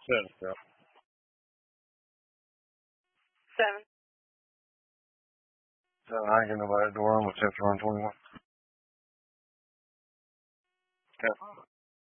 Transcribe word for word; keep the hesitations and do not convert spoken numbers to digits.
Seven. Yeah. Seven. Seven. I ain't getting nobody at the door. I'm gonna check for on twenty-one. Okay.